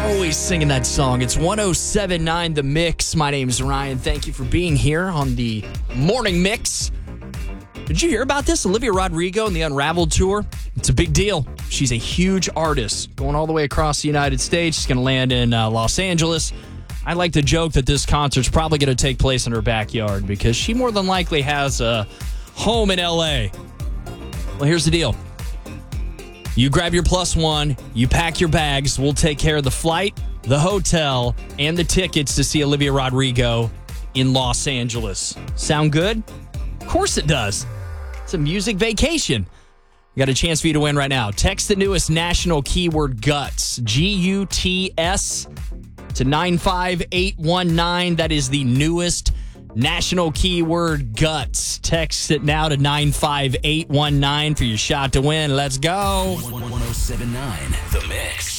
Always singing that song. It's 107.9 The Mix. My name's Ryan. Thank you for being here on the Morning Mix. Did you hear about this? Olivia Rodrigo and the Unraveled tour? It's a big deal. She's a huge artist going all the way across the United States. She's going to land in Los Angeles. I like to joke that this concert's probably going to take place in her backyard because she more than likely has a home in L.A. Well, here's the deal. You grab your plus one, you pack your bags, we'll take care of the flight, the hotel, and the tickets to see Olivia Rodrigo in Los Angeles. Sound good? Of course it does. It's a music vacation. We got a chance for you to win right now. Text the newest national keyword GUTS, G-U-T-S, to 95819. That is the newest national keyword GUTS. Text it now to 95819 for your shot to win. Let's go. 107.9 The Mix.